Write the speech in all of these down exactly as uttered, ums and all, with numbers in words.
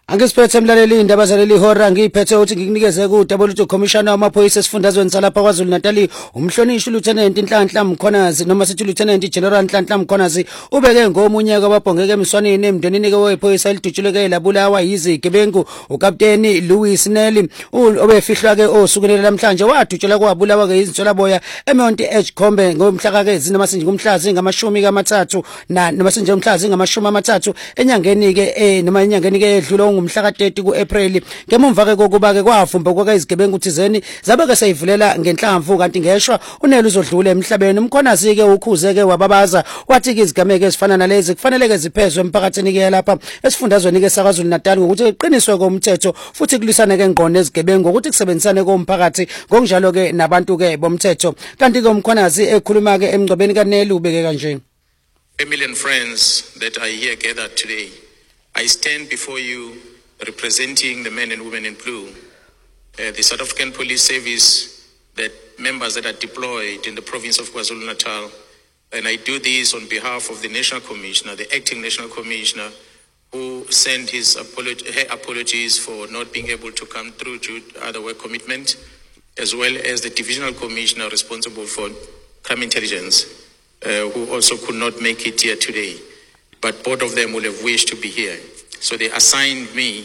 Angisiphethe emlaleli indaba zaleli hora ngiphethe ukuthi ngikunikeze ku Double Commissioner wamaphoyisa esifundazweni salapha kwaZulu Natal umhlonishwa Lieutenant Nhlanhla Mkhonazi noma sithi Lieutenant General Nhlanhla Mkhonazi ubeke ngomunye kwababhongeke emswaneni emndenini ke wephoyisa elidutshuleke labulawa yizigebengu uKapteni Louis Nelly obefihlwa ke osukunele namhlanje wadutshela kwabulawa ke izinsola boya eMount Edge Khombe ngomhla ke zinamasinje kumhlazi ngamashumi kamathathu na namasinje umhlazi ngamashumi amathathu enyangeni ke eh noma enyangeni ke edlula umhla ka thirty ku April ngemumva ke kokuba ke kwavumba kwake izigebengu thizeni zabe ke sayivulela ngenhlamvu kanti ngeshwa unele uzodlula emhlabeni umkhonazi ke ukhuze ke wababaza wathi ke izigameke ezifana nalezi kufanele ke ziphezwe emphakathini ke lapha esifundazweni ke saKwaZulu Natal ngokuthi eqiniswe komthetho futhi kulisane ke ngqondo ezigebengu ukuthi kusebenzisane komphakathi ngokunjalo ke nabantu ke bomthetho kanti ke umkhonazi ekhuluma ke emgcobeni kaNeli ubeke kanje. Family and friends that are here gathered today, I stand before you representing the men and women in blue, uh, the South African Police Service, that members that are deployed in the province of KwaZulu Natal, and I do this on behalf of the National Commissioner, the Acting National Commissioner, who sent his apolog- her apologies for not being able to come through to other work commitment, as well as the Divisional Commissioner responsible for crime intelligence, uh, who also could not make it here today. But both of them would have wished to be here. So they assigned me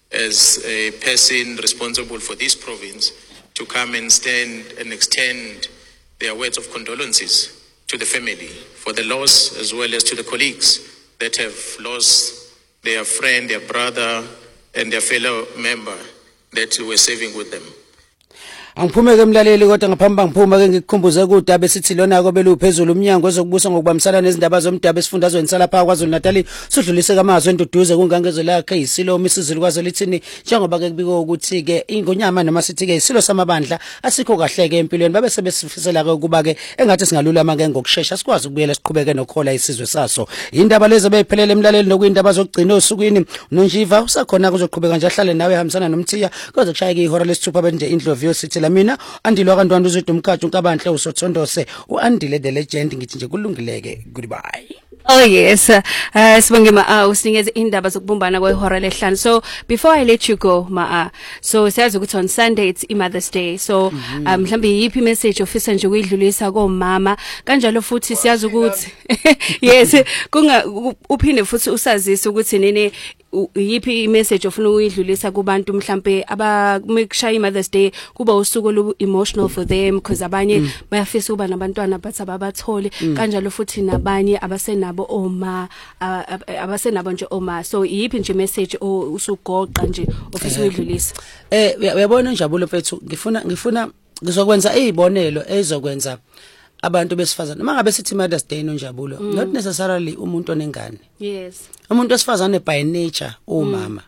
as a person responsible for this province to come and stand and extend their words of condolences to the family for the loss, as well as to the colleagues that have lost their friend, their brother, and their fellow member that were serving with them. Angiphumeke emlaleli kodwa ngaphambi ngiphuma ke ngikukhumbuze kudaba esithi lona ko belu phezulu umnyango wezokubusa ngokubambisana nezindaba zomdaba esifundazweni salapha kwaZulu Natal sudlulise kamazwe enduduze kungangezo lakhe isilo misizulu kwazo lithini njengoba ke kubiko ukuthi ke ingonyama noma sithi ke isilo samabandla asikho kahle ke empilweni babe sebesifisela ke ukuba ke engathi singalulama ke ngokusheshsha sikwazi ukubuyela siqhubeke nokhola isizwe saso indaba lezi beyiphelele emlaleli nokuyindaba zokugcina osukwini nonjiva usakhona kuzoqhubeka nje ahlale nawe ehambisana nomthiya koze kushaya ke ihora lesithupha bende indlovio sithi mina andilo kantwantu uZidu Mkhathu uNkabanhle uSothondose uAndile the legend ngithi nje kulungileke goodbye. Oh yes, uh, sibonge ma uh, usinikeze indaba zokubumbana kwehora lehlanu. So before I let you go ma uh, so siyazi ukuthi on Sunday it's Mother's Day. So um mhlambe yipi message ofisa nje ukuyidlulisa komama kanjalo futhi siyazi ukuthi yes kunga uphinde futhi usazisa ukuthi nene yipi message ofuna ukuyidlulisa kubantu mhlambe abakushaya Mother's Day kuba usuku lu emotional for them because abanye mm. bayafisa uba nabantwana bathi ababathole mm. kanjalo futhi nabanye abasenabo oma abasenabo nje oma so yipi nje message usugoqa nje ofisa ukuyidlulisa eh uyabona Njabulo mfethu ngifuna ngifuna ngizokwenza izibonelo ezokwenza abantu besifazana mangabe sithi Mother's Day noNjabulo mm. not necessarily umuntu onengane yes umuntu wesifazane by nature umama mm.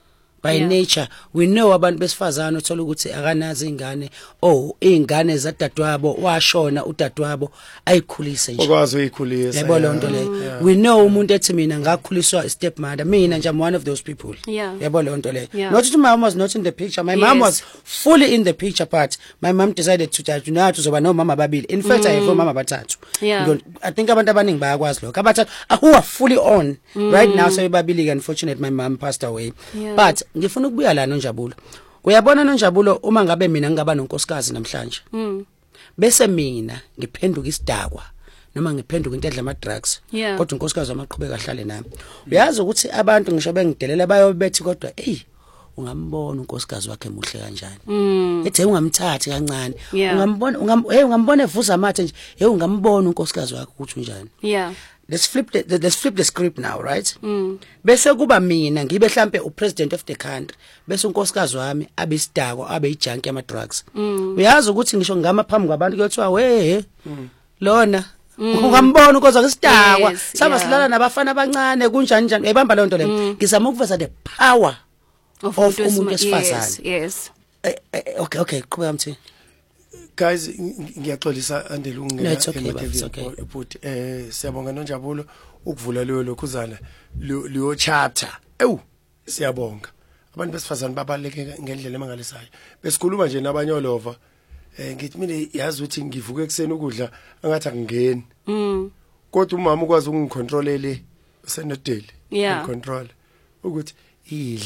by yeah. nature we know abantu besifazana uthola ukuthi akanazi ingane oh ingane zadadwabo washona udadwabo ayikhulise nje okwazi uyikhulisa yebo lonto le we know umuntu ethi mina ngakhuliswa stepmother mina nje I'm one of those people yebo lonto le not that my mom was not in the picture my yes. mom was fully in the picture but my mom decided to that you know to zoba no mama babili in fact mm. I have mama bathathu yeah. I think abantu abaningi bayakwazi lokho abathathu who are fully on mm. right now so babili unfortunate my mom passed away yeah. but ngifuna ukubuya la noNjabulo uyabona noNjabulo uma ngabe mina ngingaba nonkosikazi namhlanje mm. bese mina ngiphenduka isidakwa noma ngiphenduka into edla ama drugs yeah. kodwa unkosikazi wamaqhubeka ahlale nami uyazi ukuthi abantu ngisho bengidelela bayobethi kodwa hey ungambona unkosikazi wakhe muhle kanjani mm. ethe ungamthathi kancane yeah. ungambona ungam hey ungambona evuza amathe nje hey ungambona unkosikazi wakhe ukuthi unjani yeah let's flip the let's flip the script now right mm. bese kuba mina ngibe mhlambe upresident of the country bese unkosikazi wami abe isidako abe ijunkie ama drugs mm. uyazi ukuthi ngisho ngama phambi kwabantu kuyothiwa we mm. lona mm. ungambona unkosikazi isidakwa yes, saba yeah. silala nabafana abancane kunjani njani uyibamba le nto le ngizama ukuveza the power of, of umuntu esifazane yes, yes. eh, eh, okay okay qhubeka mthi guys ngiyaxolisa Andile ungena okay but eh siyabonga noNjabulo ukuvula leyo lokhuzana leyo chapter ewu siyabonga abantu besifazana babaleke ngendlela emangalisayo besikhuluma nje nabanye olova eh ngithi mina yazi ukuthi ngivuke ekseni ukudla angathi akungeni mm kodwa umama ukwazi ukungicontrolele senodeli yeah control ukuthi